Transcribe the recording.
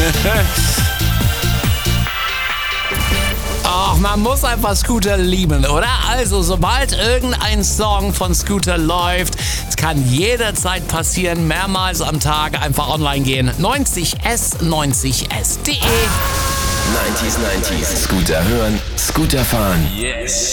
Ach, man muss einfach Scooter lieben, oder? Also, sobald irgendein Song von Scooter läuft, es kann jederzeit passieren, mehrmals am Tag einfach online gehen. 90s90s.de 90s. Scooter hören, Scooter fahren. Yes.